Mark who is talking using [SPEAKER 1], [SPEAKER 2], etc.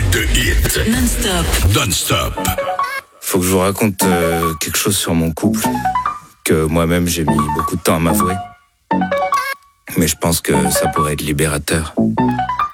[SPEAKER 1] de hits.
[SPEAKER 2] Non-stop.
[SPEAKER 1] Non-stop.
[SPEAKER 3] Faut que je vous raconte quelque chose sur mon couple que moi-même j'ai mis beaucoup de temps à m'avouer. Mais je pense que ça pourrait être libérateur.